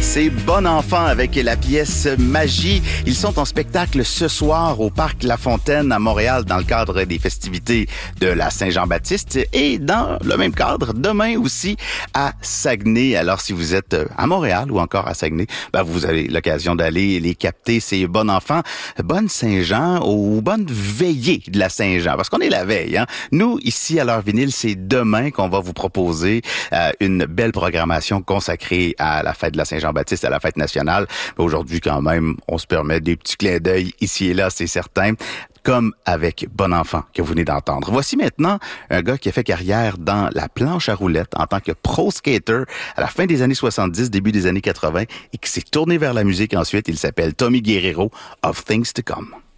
C'est Bon Enfant avec la pièce Magie. Ils sont en spectacle ce soir au Parc La Fontaine à Montréal dans le cadre des festivités de la Saint-Jean-Baptiste et dans le même cadre demain aussi à Saguenay. Alors si vous êtes à Montréal ou encore à Saguenay, vous avez l'occasion d'aller les capter. C'est Bon Enfant, bonne Saint-Jean ou bonne veillée de la Saint-Jean parce qu'on est la veille. Hein? Nous ici à l'heure vinyle, c'est demain qu'on va vous proposer une belle programmation consacrée à la fête de la Saint-Jean-Baptiste, à la fête nationale. Mais aujourd'hui, quand même, on se permet des petits clins d'œil ici et là, c'est certain, comme avec Bon Enfant que vous venez d'entendre. Voici maintenant un gars qui a fait carrière dans la planche à roulettes en tant que pro skater à la fin des années 70, début des années 80 et qui s'est tourné vers la musique ensuite. Il s'appelle Tommy Guerrero, Of Things to Come.